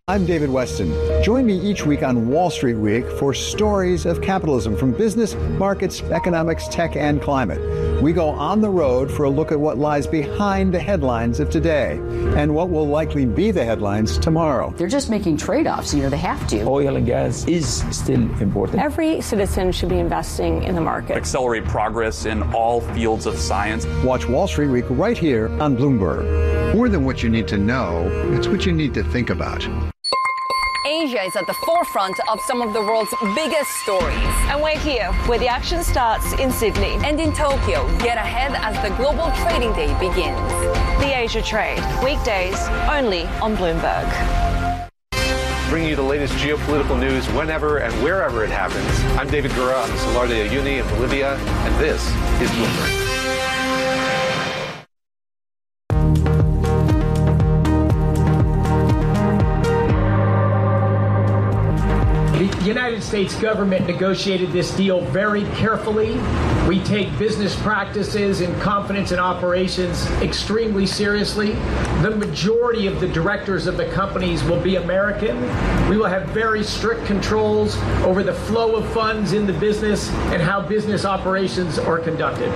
I'm David Weston. Join me each week on Wall Street Week for stories of capitalism from business, markets, economics, tech, and climate. We go on the road for a look at what lies behind the headlines of today and what will likely be the headlines tomorrow. They're just making trade-offs. They have to. Oil and gas is still important. Every citizen should be investing in the market. Accelerate progress in all fields of science. Watch Wall Street Week right here on Bloomberg. More than what you need to know, it's what you need to think about. Asia is at the forefront of some of the world's biggest stories. And we're here, where the action starts in Sydney. And in Tokyo, get ahead as the global trading day begins. The Asia Trade, weekdays only on Bloomberg. Bringing you the latest geopolitical news whenever and wherever it happens. I'm David Gura on the Salar de Uyuni in Bolivia, and this is Bloomberg. The United States government negotiated this deal very carefully. We take business practices and confidence in operations extremely seriously. The majority of the directors of the companies will be American. We will have very strict controls over the flow of funds in the business and how business operations are conducted.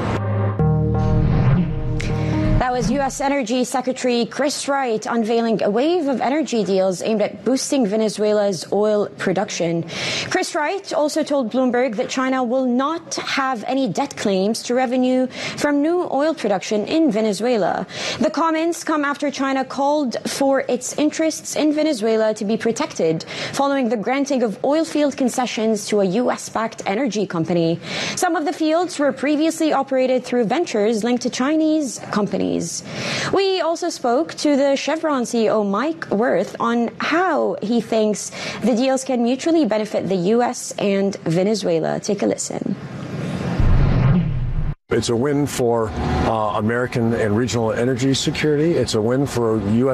That was U.S. Energy Secretary Chris Wright unveiling a wave of energy deals aimed at boosting Venezuela's oil production. Chris Wright also told Bloomberg that China will not have any debt claims to revenue from new oil production in Venezuela. The comments come after China called for its interests in Venezuela to be protected following the granting of oil field concessions to a U.S.-backed energy company. Some of the fields were previously operated through ventures linked to Chinese companies. We also spoke to the Chevron CEO Mike Wirth on how he thinks the deals can mutually benefit the U.S. and Venezuela. Take a listen. It's a win for American and regional energy security. It's a win for U.S.